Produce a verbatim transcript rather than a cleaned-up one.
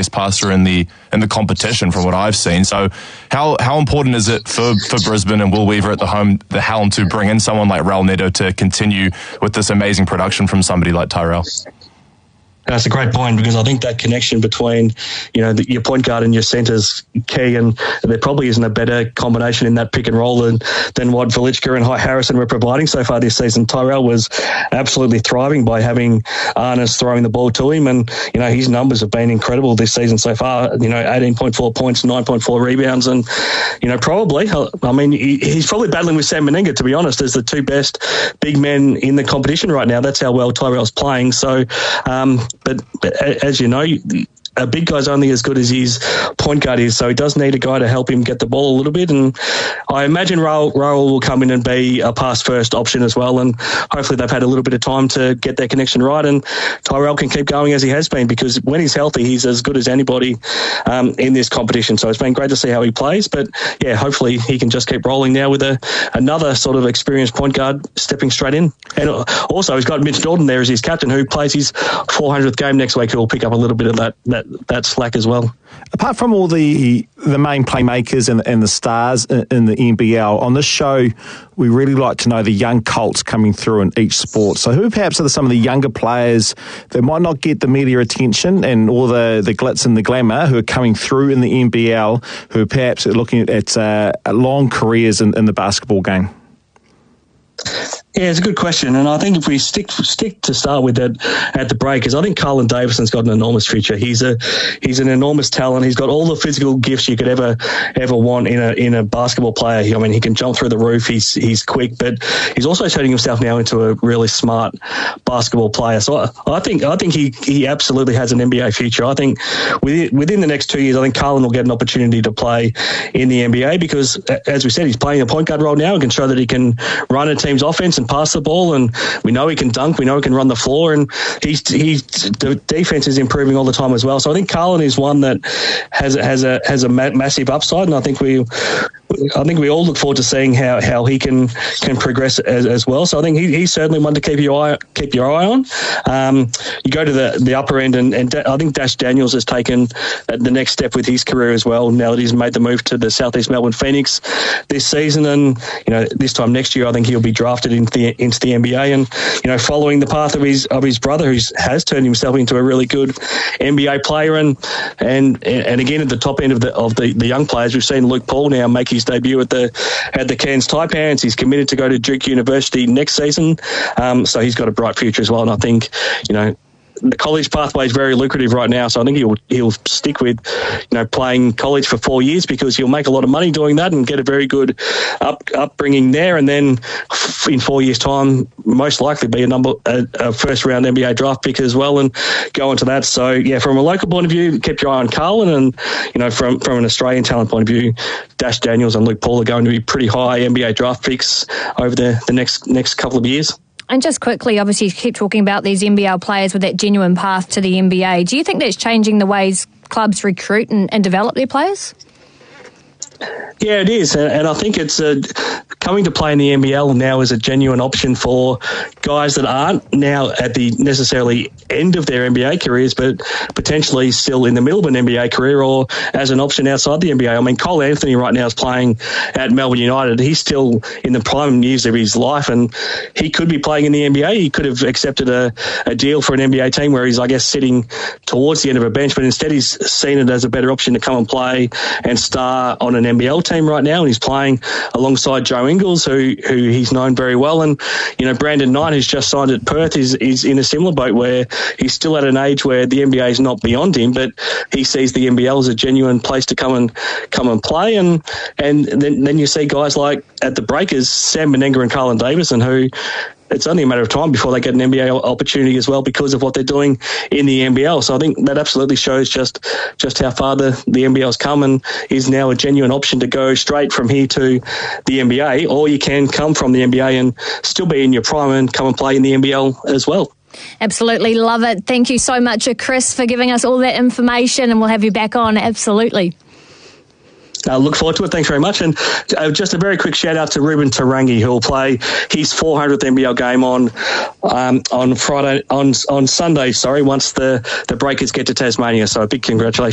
best passer in the in the competition from what I've seen. So how how important is it for, for Brisbane and Will Weaver at the home the helm to bring in someone like Raul Neto to continue with this amazing production from somebody like Tyrell? That's a great point, because I think that connection between, you know, the, your point guard and your centre's key, and there probably isn't a better combination in that pick and roll than, than what Velichka and Harrison were providing so far this season. Tyrell was absolutely thriving by having Arnaz throwing the ball to him, and, you know, his numbers have been incredible this season so far. You know, eighteen point four points, nine point four rebounds, and, you know, probably, I mean, he, he's probably battling with Sam Meninga, to be honest, as the two best big men in the competition right now. That's how well Tyrell's playing. So, um, But, but as you know, a big guy's only as good as his point guard is, so he does need a guy to help him get the ball a little bit. And I imagine Raul, Raul will come in and be a pass-first option as well, and hopefully they've had a little bit of time to get their connection right, and Tyrell can keep going as he has been, because when he's healthy, he's as good as anybody um, in this competition. So it's been great to see how he plays, but yeah, hopefully he can just keep rolling now with a, another sort of experienced point guard stepping straight in. And also he's got Mitch Norton there as his captain, who plays his four hundredth game next week, who will pick up a little bit of that, that that slack as well. Apart from all the the main playmakers and, and the stars in, in the N B L, on this show, we really like to know the young colts coming through in each sport. So who perhaps are some of the younger players that might not get the media attention and all the, the glitz and the glamour, who are coming through in the N B L, who perhaps are looking at uh, long careers in, in the basketball game? Yeah, it's a good question, and I think if we stick stick to start with that at the break, is I think Carlin Davison's got an enormous future. He's a he's an enormous talent. He's got all the physical gifts you could ever ever want in a in a basketball player. I mean, he can jump through the roof. He's he's quick, but he's also turning himself now into a really smart basketball player. So I, I think I think he he absolutely has an N B A future. I think within within the next two years, I think Carlin will get an opportunity to play in the N B A, because, as we said, he's playing a point guard role now and can show that he can run a team's offense and pass the ball, and we know he can dunk, we know he can run the floor, and he's he's the defense is improving all the time as well. So I think Carlin is one that has has a has a ma- massive upside, and I think we I think we all look forward to seeing how, how he can can progress as, as well. So I think he, he's certainly one to keep your eye keep your eye on. Um, you go to the, the upper end, and, and I think Dash Daniels has taken the next step with his career as well, now that he's made the move to the Southeast Melbourne Phoenix this season, and, you know, this time next year I think he'll be drafted into the into the N B A, and, you know, following the path of his of his brother, who has turned himself into a really good N B A player, and and and again at the top end of the of the, the young players, we've seen Luke Paul now make his debut at the at the Cairns Taipans. He's committed to go to Duke University next season, um, so he's got a bright future as well. And I think, you know, the college pathway is very lucrative right now, so I think he'll he'll stick with, you know, playing college for four years, because he'll make a lot of money doing that and get a very good up, upbringing there, and then in four years' time, most likely be a number a, a first round N B A draft pick as well, and go into that. So yeah, from a local point of view, keep your eye on Carlin, and, you know, from from an Australian talent point of view, Dash Daniels and Luke Paul are going to be pretty high N B A draft picks over the, the next next couple of years. And just quickly, obviously, you keep talking about these N B L players with that genuine path to the N B A. Do you think that's changing the ways clubs recruit and, and develop their players? Yeah, it is, and I think it's a, coming to play in the N B L now is a genuine option for guys that aren't now at the necessarily end of their N B A careers, but potentially still in the middle of an N B A career, or as an option outside the N B A. I mean, Cole Anthony right now is playing at Melbourne United. He's still in the prime years of his life, and he could be playing in the N B A. He could have accepted a, a deal for an N B A team where he's, I guess, sitting towards the end of a bench, but instead he's seen it as a better option to come and play and star on an N B L team right now, and he's playing alongside Joe Ingles, who who he's known very well. And, you know, Brandon Knight, who's just signed at Perth, is is in a similar boat, where he's still at an age where the N B A is not beyond him, but he sees the N B L as a genuine place to come and come and play. And and then then you see guys like at the Breakers, Sam Meninga and Carlin Davison, who it's only a matter of time before they get an N B A opportunity as well, because of what they're doing in the N B L. So I think that absolutely shows just just how far the, the N B L's come, and is now a genuine option to go straight from here to the N B A, or you can come from the N B A and still be in your prime and come and play in the N B L as well. Absolutely love it. Thank you so much, Chris, for giving us all that information, and we'll have you back on. Absolutely. I uh, look forward to it. Thanks very much. And uh, just a very quick shout out to Ruben Tarangi, who will play his four hundredth N B L game on um, on Friday on on Sunday. Sorry, once the the Breakers get to Tasmania. So a big congratulations